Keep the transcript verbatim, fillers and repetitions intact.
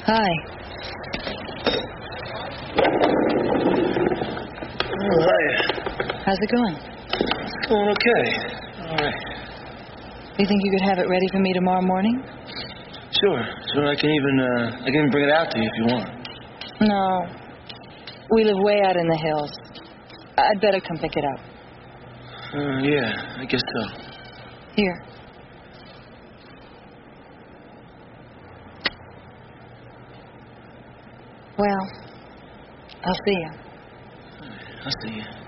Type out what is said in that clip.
Hi. Oh, hi. How's it going? It's going okay. All right. You think you could have it ready for me tomorrow morning? Sure. Sure, I can even, uh, I can even bring it out to you if you want. No. We live way out in the hills. I'd better come pick it up. Uh, yeah, I guess so. Here. Well, I'll see you. I'll see you.